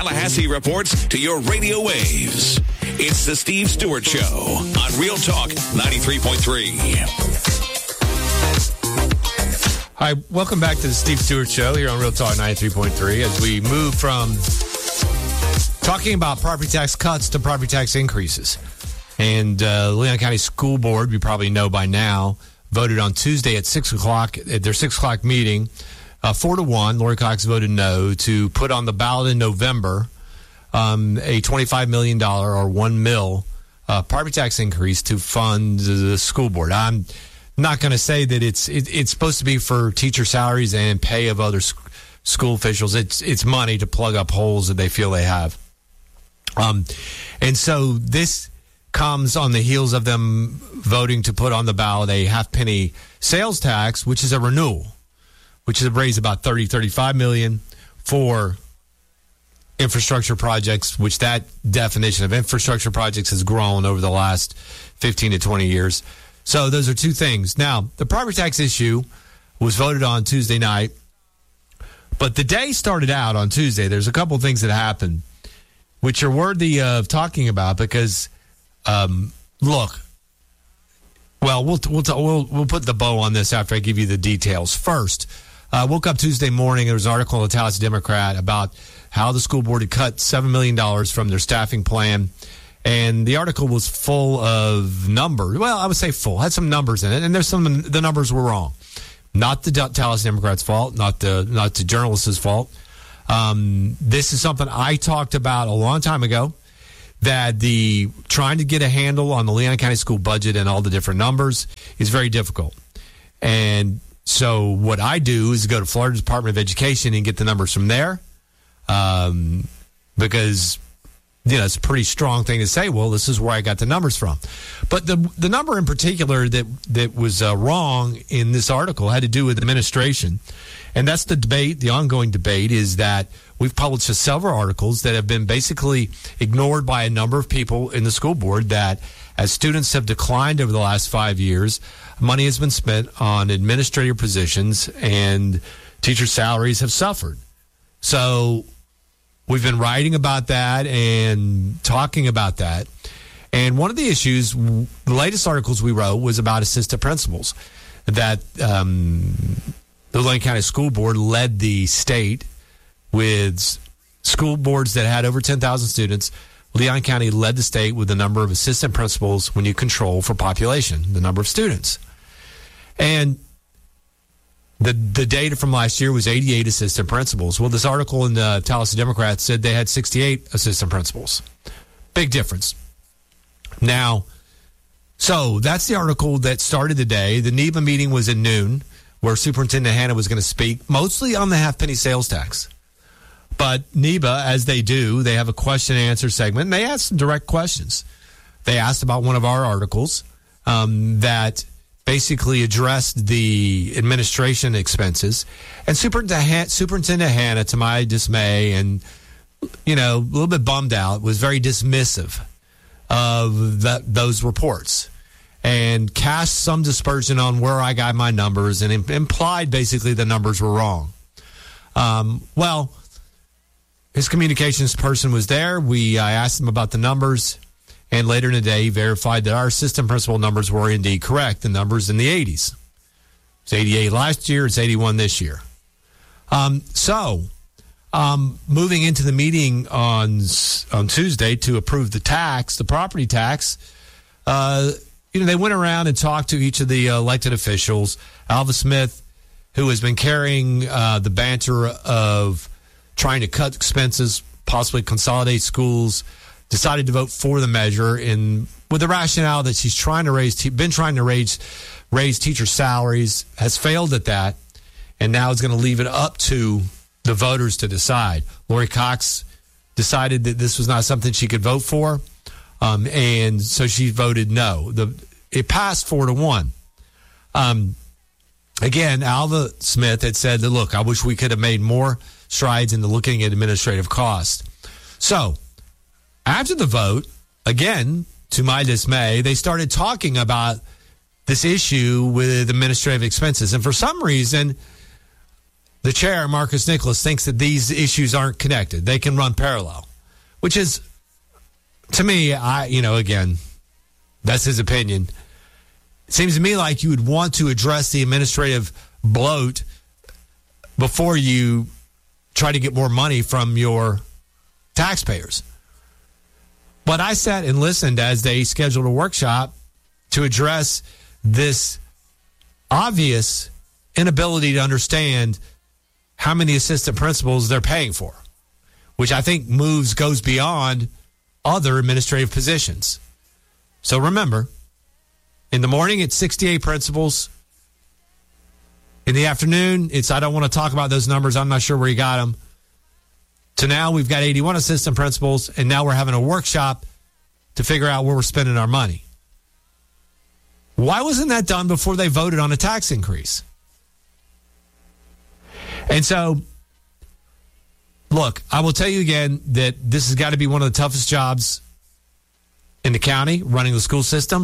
Tallahassee reports to your radio waves. It's the Steve Stewart Show on Real Talk 93.3. Hi, welcome back to the Steve Stewart Show here on Real Talk 93.3 as we move from talking about property tax cuts to property tax increases. And Leon County School Board, you probably know by now, voted on Tuesday at 6 o'clock at their 6 o'clock meeting, 4-1. Lori Cox voted no to put on the ballot in November a $25 million or $1 million property tax increase to fund the school board. I'm not going to say that it's supposed to be for teacher salaries and pay of other school officials. It's money to plug up holes that they feel they have. And so this comes on the heels of them voting to put on the ballot a half-penny sales tax, which is a renewal, which is raised about $35 million for infrastructure projects, which that definition of infrastructure projects has grown over the last 15 to 20 years. So those are two things. Now, the property tax issue was voted on Tuesday night, but the day started out on Tuesday. There's a couple of things that happened which are worthy of talking about because, look, well, we'll put the bow on this after I give you the details. First, woke up Tuesday morning. There was an article in the Tallahassee Democrat about how the school board had cut $7 million from their staffing plan. And the article was full of numbers. Well, I would say full. Had some numbers in it. And the numbers were wrong. Not the Tallahassee Democrats' fault. Not the journalists' fault. This is something I talked about a long time ago, that trying to get a handle on the Leon County school budget and all the different numbers is very difficult. And so what I do is go to Florida Department of Education and get the numbers from there, because it's a pretty strong thing to say, well, this is where I got the numbers from. But the number in particular that was wrong in this article had to do with administration. And that's the debate, the ongoing debate, is that we've published several articles that have been basically ignored by a number of people in the school board, that as students have declined over the last 5 years, money has been spent on administrative positions and teacher salaries have suffered. So we've been writing about that and talking about that. And one of the issues, the latest articles we wrote was about assistant principals, that the Leon County School Board led the state with school boards that had over 10,000 students. Leon County led the state with the number of assistant principals when you control for population, the number of students. And the data from last year was 88 assistant principals. Well, this article in the Tallahassee Democrat said they had 68 assistant principals. Big difference. Now, so that's the article that started the day. The NEBA meeting was at noon, where Superintendent Hanna was going to speak, mostly on the half-penny sales tax. But NEBA, as they do, they have a question-and-answer segment, and they asked some direct questions. They asked about one of our articles that basically addressed the administration expenses. And Superintendent Hanna, to my dismay and, a little bit bummed out, was very dismissive of those reports and cast some dispersion on where I got my numbers and implied basically the numbers were wrong. Well, his communications person was there. I asked him about the numbers, and later in the day, he verified that our assistant principal numbers were indeed correct. The numbers in the 80s. It's 88 last year. It's 81 this year. Moving into the meeting on Tuesday to approve the property tax, they went around and talked to each of the elected officials. Alva Smith, who has been carrying the banter of trying to cut expenses, possibly consolidate schools, decided to vote for the measure with the rationale that she's been trying to raise teacher salaries, has failed at that, and now is going to leave it up to the voters to decide. Lori Cox decided that this was not something she could vote for. And so she voted no. It passed 4-1. Again, Alva Smith had said that, look, I wish we could have made more strides into looking at administrative costs. So after the vote, again, to my dismay, they started talking about this issue with administrative expenses. And for some reason, the chair, Marcus Nicholas, thinks that these issues aren't connected. They can run parallel, which is, to me, again, that's his opinion. It seems to me like you would want to address the administrative bloat before you try to get more money from your taxpayers. But I sat and listened as they scheduled a workshop to address this obvious inability to understand how many assistant principals they're paying for, which I think goes beyond other administrative positions. So remember, in the morning, it's 68 principals. In the afternoon, I don't want to talk about those numbers. I'm not sure where you got them. So now we've got 81 assistant principals, and now we're having a workshop to figure out where we're spending our money. Why wasn't that done before they voted on a tax increase? And so, look, I will tell you again that this has got to be one of the toughest jobs in the county, running the school system.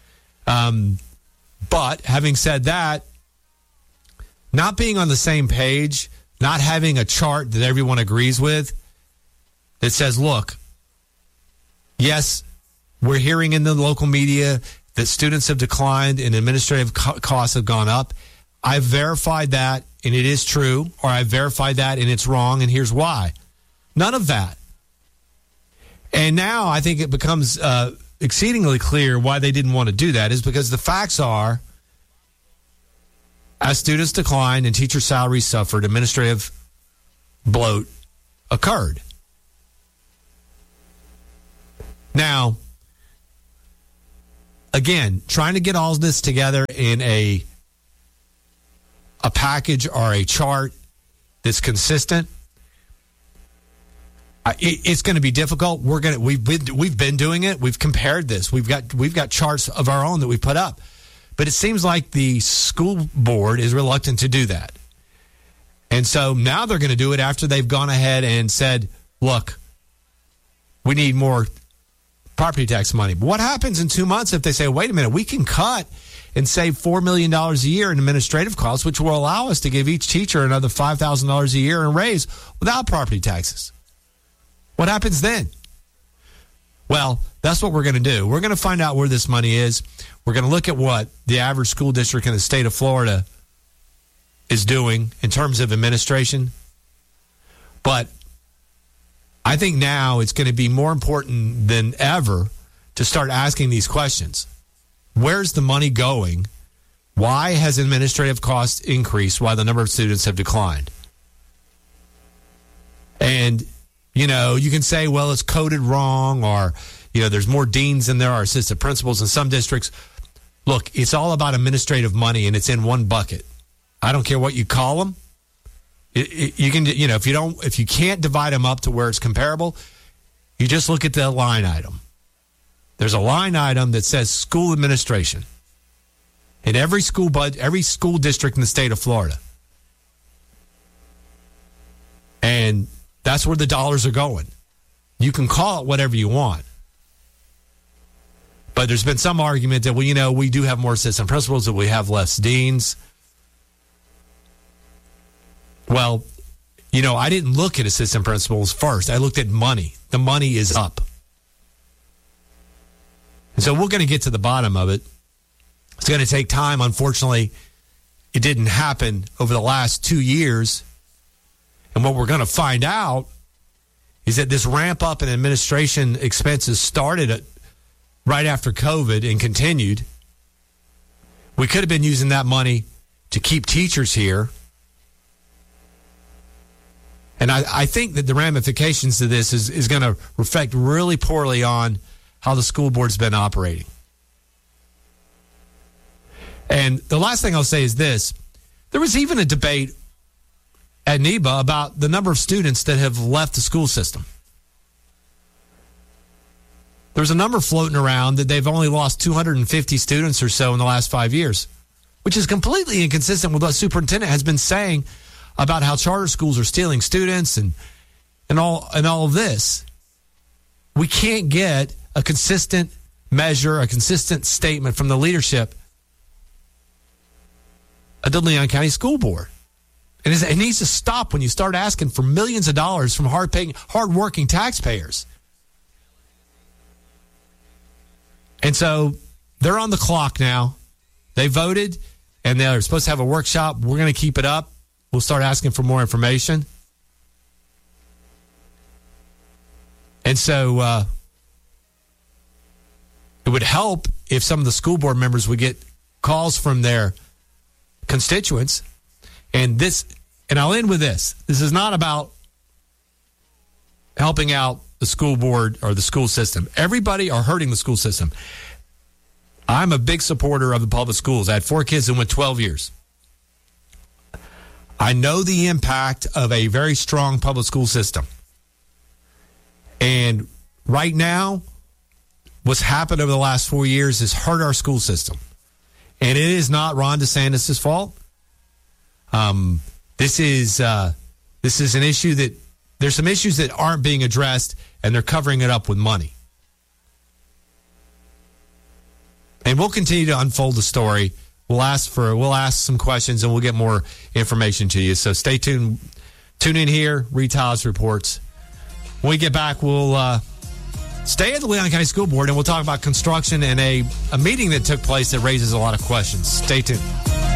But having said that, not being on the same page, not having a chart that everyone agrees with that says, look, yes, we're hearing in the local media that students have declined and administrative costs have gone up. I've verified that, and it is true, or I've verified that, and it's wrong, and here's why. None of that. And now I think it becomes exceedingly clear why they didn't want to do that is because the facts are, as students declined and teacher salaries suffered, administrative bloat occurred. Now, again, trying to get all this together in a package or a chart that's consistent, it's going to be difficult. We've been doing it. We've compared this. We've got charts of our own that we put up. But it seems like the school board is reluctant to do that. And so now they're going to do it after they've gone ahead and said, look, we need more property tax money. But what happens in 2 months if they say, wait a minute, we can cut and save $4 million a year in administrative costs, which will allow us to give each teacher another $5,000 a year in raise without property taxes? What happens then? Well, that's what we're going to do. We're going to find out where this money is. We're going to look at what the average school district in the state of Florida is doing in terms of administration. But I think now it's going to be more important than ever to start asking these questions. Where's the money going? Why has administrative costs increased while the number of students have declined? And, you can say, well, it's coded wrong, or, there's more deans than there are assistant principals in some districts. Look, it's all about administrative money, and it's in one bucket. I don't care what you call them. You can, if you can't divide them up to where it's comparable, you just look at the line item. There's a line item that says school administration in every school district in the state of Florida. And that's where the dollars are going. You can call it whatever you want. But there's been some argument that, we do have more assistant principals, that we have less deans. Well, I didn't look at assistant principals first. I looked at money. The money is up. And so we're going to get to the bottom of it. It's going to take time. Unfortunately, it didn't happen over the last 2 years. And what we're going to find out is that this ramp up in administration expenses started right after COVID and continued. We could have been using that money to keep teachers here. And I think that the ramifications of this is going to reflect really poorly on how the school board's been operating. And the last thing I'll say is this. There was even a debate at NEBA about the number of students that have left the school system. There's a number floating around that they've only lost 250 students or so in the last 5 years, which is completely inconsistent with what the superintendent has been saying about how charter schools are stealing students and all of this. We can't get a consistent measure, a consistent statement from the leadership of the Leon County School Board. And it needs to stop when you start asking for millions of dollars from hard-working taxpayers. And so they're on the clock now. They voted, and they're supposed to have a workshop. We're going to keep it up. We'll start asking for more information. And so it would help if some of the school board members would get calls from their constituents. And I'll end with this. This is not about helping out the school board or the school system. Everybody are hurting the school system. I'm a big supporter of the public schools. I had 4 kids that went 12 years. I know the impact of a very strong public school system. And right now, what's happened over the last 4 years has hurt our school system. And it is not Ron DeSantis' fault. This is an issue that there's some issues that aren't being addressed, and they're covering it up with money. And we'll continue to unfold the story. We'll ask some questions, and we'll get more information to you. So stay tuned. Tune in here. Reed Tyler's reports. When we get back, we'll stay at the Leon County School Board, and we'll talk about construction and a meeting that took place that raises a lot of questions. Stay tuned.